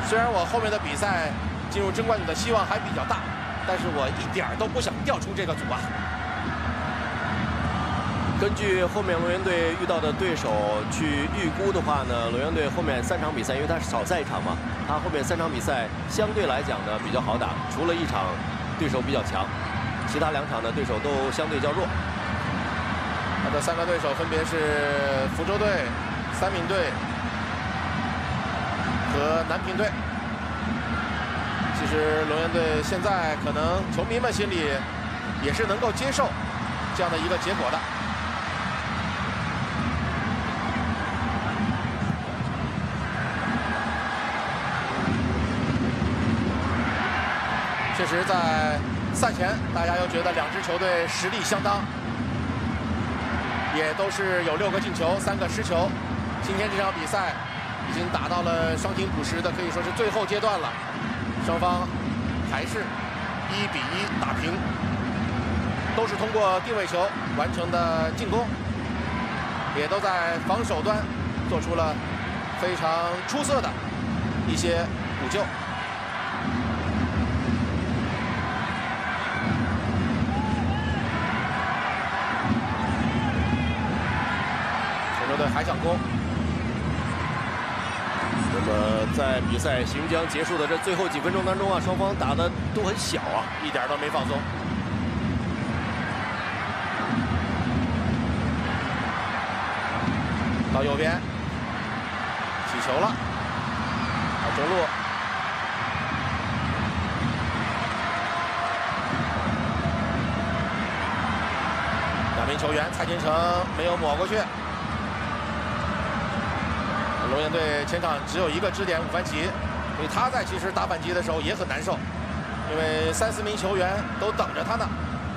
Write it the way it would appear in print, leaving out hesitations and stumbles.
虽然我后面的比赛进入争冠组的希望还比较大，但是我一点儿都不想调出这个组啊。 根据后面龙源队遇到的对手去预估的话呢，龙源队后面3场比赛，因为他少赛一场嘛，他后面3场比赛相对来讲呢比较好打，除了1场对手比较强，其他2场的对手都相对较弱。 他的3个对手分别是福州队、三闽队和南平队。其实龙源队现在可能球迷们心里也是能够接受这样的一个结果的。确实，在赛前大家又觉得2支球队实力相当，也都是有6个进球，3个失球。今天这场比赛已经打到了双停补时的可以说是最后阶段了，双方还是1比1打平，都是通过定位球完成的进攻，也都在防守端做出了非常出色的一些补救。球队还想攻。 那么在比赛行将结束的这最后几分钟当中啊，双方打的都很小啊， 一点都没放松。到右边，起球了，到中路。2名球员，蔡金城没有抹过去。龙岩队前场只有1个支点，伍凡奇，所以他在其实打反击的时候也很难受，因为3、4名球员都等着他呢。